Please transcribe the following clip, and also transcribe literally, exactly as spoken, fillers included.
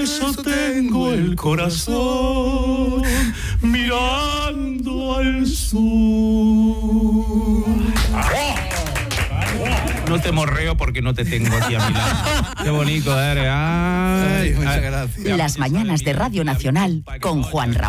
eso tengo el corazón mirando al sur. No te morreo porque no te tengo aquí a mi lado. Qué bonito eres. Ay, Ay, muchas gracias. Las mañanas de Radio Nacional con Juan Ramón.